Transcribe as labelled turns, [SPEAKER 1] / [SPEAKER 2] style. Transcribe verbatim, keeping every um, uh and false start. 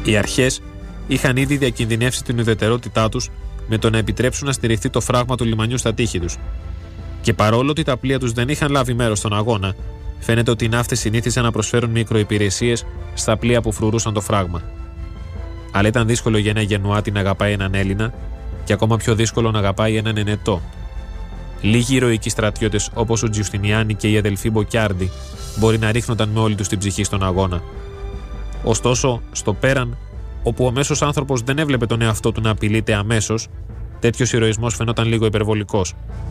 [SPEAKER 1] Οι αρχές είχαν ήδη διακινδυνεύσει την ουδετερότητά τους με το να επιτρέψουν να στηριχθεί το φράγμα του λιμανιού στα τείχη τους. Και παρόλο ότι τα πλοία τους δεν είχαν λάβει μέρος στον αγώνα, φαίνεται ότι οι ναύτες συνήθισαν να προσφέρουν μικροϊπηρεσίες στα πλοία που φρουρούσαν το φράγμα. Αλλά ήταν δύσκολο για ένα Γενουάτη να αγαπάει έναν Έλληνα, και ακόμα πιο δύσκολο να αγαπάει έναν Ενετό. Λίγοι ηρωικοί στρατιώτες όπως ο Τζιουστινιάνη και οι αδελφοί Μποκιάρντι μπορεί να ρίχνονταν με όλη τους την ψυχή στον αγώνα. Ωστόσο, στο πέραν, όπου ο μέσος άνθρωπος δεν έβλεπε τον εαυτό του να απειλείται αμέσως, τέτοιος ηρωισμός φαινόταν λίγο υπερβολικός.